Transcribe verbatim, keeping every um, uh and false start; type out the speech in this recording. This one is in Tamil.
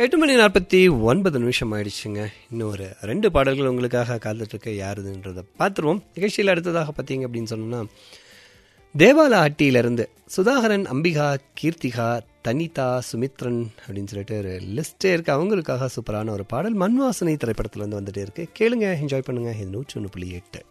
எட்டு மணி நாற்பத்தி ஒன்பது நிமிஷம் ஆயிடுச்சுங்க. இன்னும் ஒரு ரெண்டு பாடல்கள் உங்களுக்காக காத்துட்ருக்க யாருதுன்றதை பார்த்துருவோம். நிகழ்ச்சியில் அடுத்ததாக பார்த்தீங்க அப்படின்னு சொன்னோம்னா, தேவாலா அட்டியிலிருந்து சுதாகரன், அம்பிகா, கீர்த்திகா, தனிதா, சுமித்ரன் அப்படின்னு சொல்லிட்டு ஒரு லிஸ்டே இருக்குது. அவங்களுக்காக சூப்பரான ஒரு பாடல் மண் வாசனை திரைப்படத்தில் வந்து வந்துட்டே இருக்கு. கேளுங்க, என்ஜாய் பண்ணுங்க. இது நூற்றி ஒன்று புள்ளி எட்டு.